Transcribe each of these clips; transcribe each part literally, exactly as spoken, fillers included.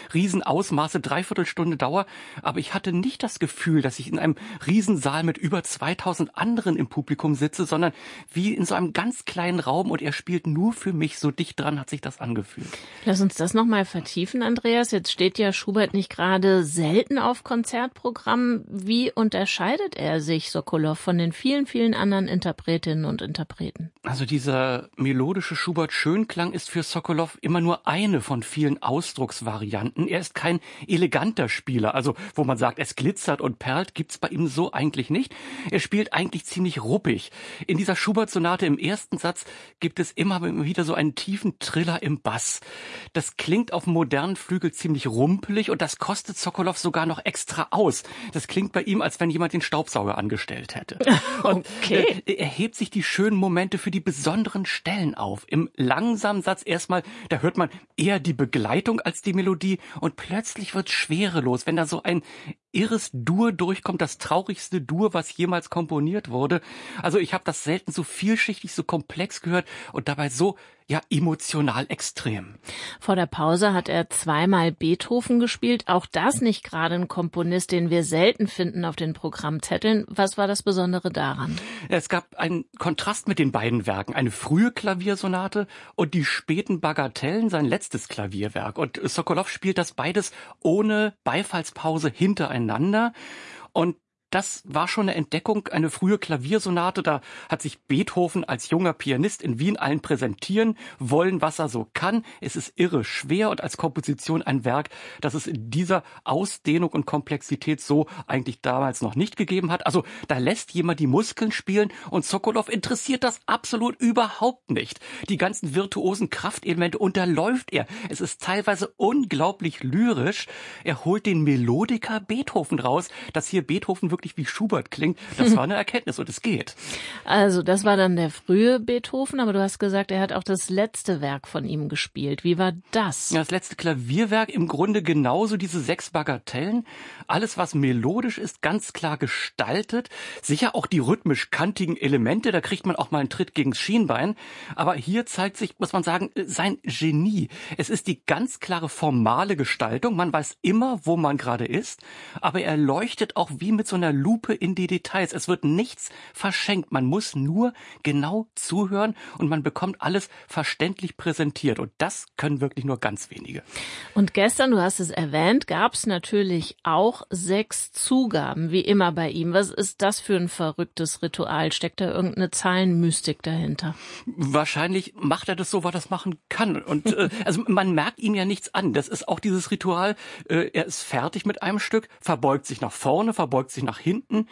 Riesenausmaße, Dreiviertelstunde Dauer. Aber ich hatte nicht das Gefühl, dass ich in einem Riesensaal mit über zweitausend anderen im Publikum sitze, sondern wie in so einem ganz kleinen Raum und er spielt nur für mich. So dicht dran hat sich das angefühlt. Lass uns das nochmal vertiefen, Andreas. Jetzt steht ja Schubert nicht gerade selten auf Konzertprogrammen. Wie unterscheidet er sich, Sokolow, von den vielen, vielen anderen Interpretinnen und Interpreten? Also dieser melodische Schubert-Schönklang ist für Sokolow immer nur eine von vielen Ausdrucksvarianten. Er ist kein eleganter Spieler, also wo man sagt, es glitzert und perlt, gibt's bei ihm so eigentlich nicht. Er spielt eigentlich ziemlich ruppig. In dieser Schubert-Sonate im ersten Satz gibt es immer wieder so einen tiefen Triller im Bass. Das klingt auf dem modernen Flügel ziemlich rumpelig und das kostet Sokolow sogar noch extra aus. Das klingt bei ihm, als wenn jemand den Staubsauger angestellt hätte. Und okay. äh, er hebt sich die schönen Momente für die besonderen Stellen auf. Im langsamen Satz erstmal, da hört man eher die Begleitung als die Melodie und plötzlich wird's schwerelos, wenn da so ein irres Dur durchkommt, das traurigste Dur, was jemals komponiert wurde. Also ich habe das selten so vielschichtig, so komplex gehört und dabei so ja emotional extrem. Vor der Pause hat er zweimal Beethoven gespielt. Auch das nicht gerade ein Komponist, den wir selten finden auf den Programmzetteln. Was war das Besondere daran? Es gab einen Kontrast mit den beiden Werken. Eine frühe Klaviersonate und die späten Bagatellen, sein letztes Klavierwerk. Und Sokolow spielt das beides ohne Beifallspause hintereinander. Und das war schon eine Entdeckung, eine frühe Klaviersonate. Da hat sich Beethoven als junger Pianist in Wien allen präsentieren wollen, was er so kann. Es ist irre schwer und als Komposition ein Werk, das es in dieser Ausdehnung und Komplexität so eigentlich damals noch nicht gegeben hat. Also da lässt jemand die Muskeln spielen und Sokolow interessiert das absolut überhaupt nicht. Die ganzen virtuosen Kraftelemente unterläuft er. Es ist teilweise unglaublich lyrisch. Er holt den Melodiker Beethoven raus, dass hier Beethoven wirklich wie Schubert klingt, das war eine Erkenntnis und es geht. Also das war dann der frühe Beethoven, aber du hast gesagt, er hat auch das letzte Werk von ihm gespielt. Wie war das? Ja, das letzte Klavierwerk im Grunde genauso diese sechs Bagatellen. Alles, was melodisch ist, ganz klar gestaltet. Sicher auch die rhythmisch kantigen Elemente, da kriegt man auch mal einen Tritt gegens Schienbein. Aber hier zeigt sich, muss man sagen, sein Genie. Es ist die ganz klare formale Gestaltung. Man weiß immer, wo man gerade ist. Aber er leuchtet auch wie mit so einer Lupe in die Details. Es wird nichts verschenkt. Man muss nur genau zuhören und man bekommt alles verständlich präsentiert. Und das können wirklich nur ganz wenige. Und gestern, du hast es erwähnt, gab es natürlich auch sechs Zugaben, wie immer bei ihm. Was ist das für ein verrücktes Ritual? Steckt da irgendeine Zahlenmystik dahinter? Wahrscheinlich macht er das so, weil er das machen kann. Und äh, also man merkt ihm ja nichts an. Das ist auch dieses Ritual. Äh, er ist fertig mit einem Stück, verbeugt sich nach vorne, verbeugt sich nach hinten,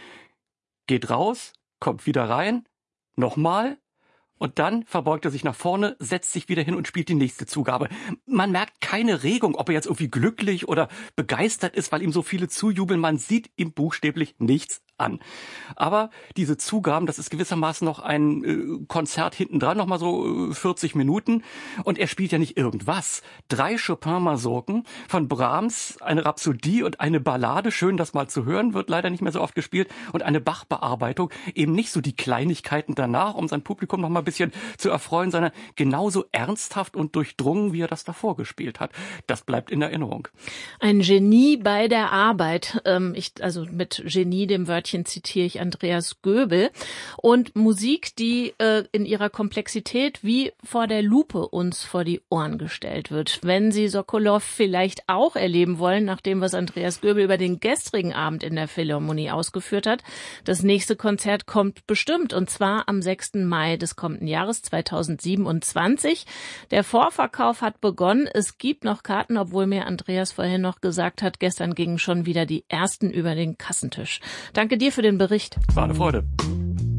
geht raus, kommt wieder rein, nochmal und dann verbeugt er sich nach vorne, setzt sich wieder hin und spielt die nächste Zugabe. Man merkt keine Regung, ob er jetzt irgendwie glücklich oder begeistert ist, weil ihm so viele zujubeln. Man sieht ihm buchstäblich nichts an. Aber diese Zugaben, das ist gewissermaßen noch ein äh, Konzert hintendran, noch mal so äh, vierzig Minuten. Und er spielt ja nicht irgendwas. Drei Chopin-Mazurken von Brahms, eine Rhapsodie und eine Ballade. Schön, das mal zu hören, wird leider nicht mehr so oft gespielt. Und eine Bach-Bearbeitung. Eben nicht so die Kleinigkeiten danach, um sein Publikum noch mal ein bisschen zu erfreuen, sondern genauso ernsthaft und durchdrungen, wie er das davor gespielt hat. Das bleibt in Erinnerung. Ein Genie bei der Arbeit. Ähm, ich, also mit Genie, dem Wörtchen zitiere ich Andreas Göbel. Und Musik, die äh, in ihrer Komplexität wie vor der Lupe uns vor die Ohren gestellt wird. Wenn Sie Sokolow vielleicht auch erleben wollen, nach dem, was Andreas Göbel über den gestrigen Abend in der Philharmonie ausgeführt hat, das nächste Konzert kommt bestimmt, und zwar am sechsten Mai des kommenden Jahres zweitausendsiebenundzwanzig. Der Vorverkauf hat begonnen. Es gibt noch Karten, obwohl mir Andreas vorhin noch gesagt hat, gestern gingen schon wieder die ersten über den Kassentisch. Danke dir für den Bericht. War eine Freude.